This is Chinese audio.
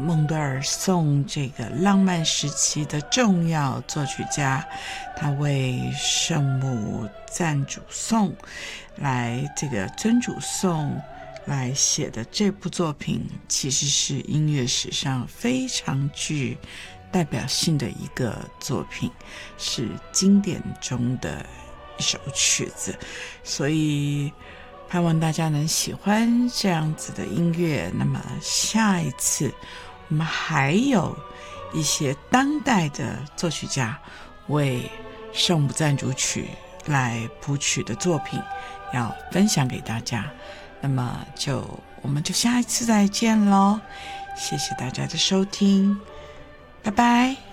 孟德尔颂这个浪漫时期的重要作曲家，他为圣母赞主颂来这个尊主颂来写的这部作品，其实是音乐史上非常具代表性的一个作品，是经典中的一首曲子，所以盼望大家能喜欢这样子的音乐。那么下一次我们还有一些当代的作曲家为圣母赞主曲来谱曲的作品要分享给大家，那么我们就下一次再见咯，谢谢大家的收听，拜拜。